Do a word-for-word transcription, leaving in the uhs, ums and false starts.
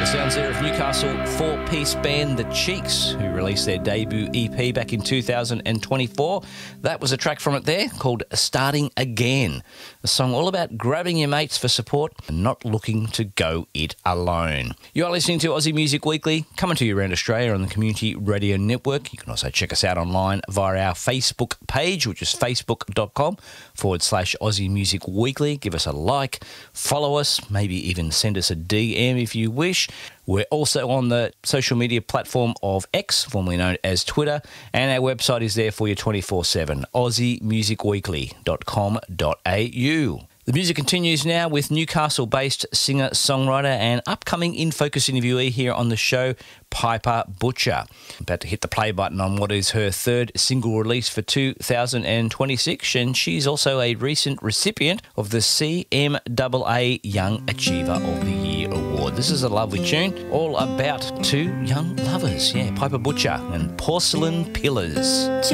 The sounds there of Newcastle four-piece band The Cheeks, who released their debut E P back in two thousand twenty-four. That was a track from it there called Starting Again, a song all about grabbing your mates for support and not looking to go it alone. You are listening to Aussie Music Weekly, coming to you around Australia on the Community Radio Network. You can also check us out online via our Facebook page, which is facebook.com forward slash Aussie Music Weekly. Give us a like, follow us, maybe even send us a D M if you wish. We're also on the social media platform of X, formerly known as Twitter, and our website is there for you twenty-four seven, aussie music weekly dot com dot a u. The music continues now with Newcastle-based singer-songwriter and upcoming In Focus interviewee here on the show, Piper Butcher. About to hit the play button on what is her third single release for two thousand twenty-six, and she's also a recent recipient of the C M A A Young Achiever of the Year Award. This is a lovely tune, all about two young lovers. Yeah, Piper Butcher and Porcelain Pillars.